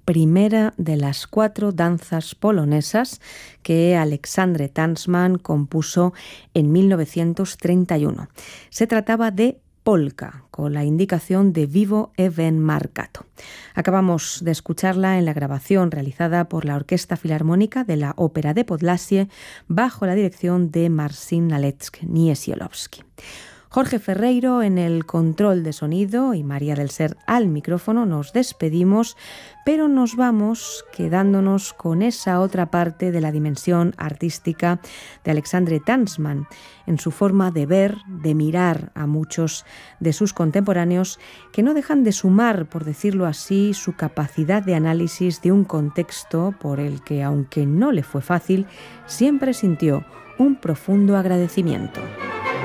primera de las 4 danzas polonesas que Aleksandr Tansman compuso en 1931. Se trataba de polka, con la indicación de vivo e ben marcato. Acabamos de escucharla en la grabación realizada por la Orquesta Filarmónica de la Ópera de Podlasie bajo la dirección de Marcin Nalewski-Niesiolowski. Jorge Ferreiro en el control de sonido y María del Ser al micrófono. Nos despedimos, pero nos vamos quedándonos con esa otra parte de la dimensión artística de Aleksandr Tansman, en su forma de ver, de mirar a muchos de sus contemporáneos que no dejan de sumar, por decirlo así, su capacidad de análisis de un contexto por el que, aunque no le fue fácil, siempre sintió un profundo agradecimiento.